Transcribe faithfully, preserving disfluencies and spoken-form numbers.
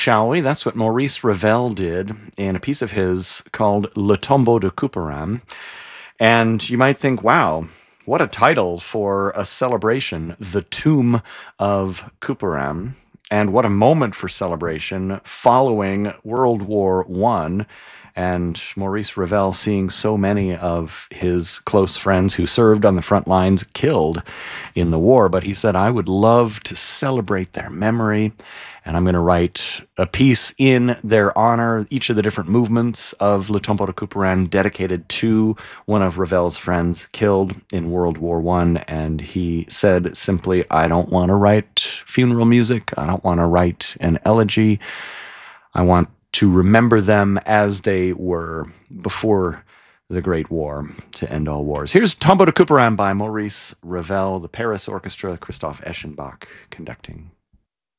Shall we? That's what Maurice Ravel did in a piece of his called Le Tombeau de Couperin. And you might think, wow, what a title for a celebration, The Tomb of Couperin. And what a moment for celebration following World War One, and Maurice Ravel seeing so many of his close friends who served on the front lines killed in the war. But he said, I would love to celebrate their memory, and I'm going to write a piece in their honor, each of the different movements of Le Tombeau de Couperin dedicated to one of Ravel's friends killed in World War One. And he said simply, I don't want to write funeral music. I don't want to write an elegy. I want to remember them as they were before the Great War, to end all wars. Here's Tombeau de Couperin by Maurice Ravel, the Paris Orchestra, Christoph Eschenbach conducting.